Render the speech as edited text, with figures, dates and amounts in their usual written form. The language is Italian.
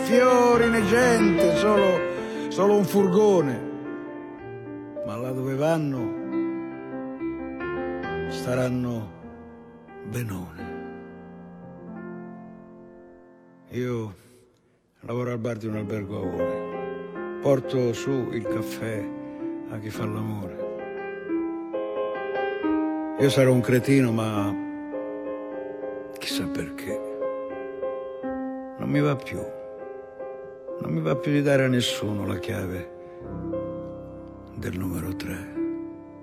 fiori né gente, solo un furgone. Ma là dove vanno staranno benone. Io lavoro al bar di un albergo a ore, porto su il caffè a chi fa l'amore. Io sarò un cretino, ma chissà perché non mi va più di dare a nessuno la chiave del numero 3.